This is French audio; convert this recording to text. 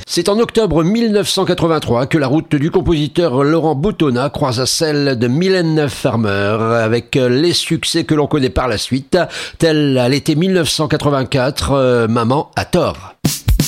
C'est en octobre 1983 que la route du compositeur Laurent Boutonnat croisa celle de Mylène Farmer, avec les succès que l'on connaît par la suite, tel à l'été 1984, Maman a tort.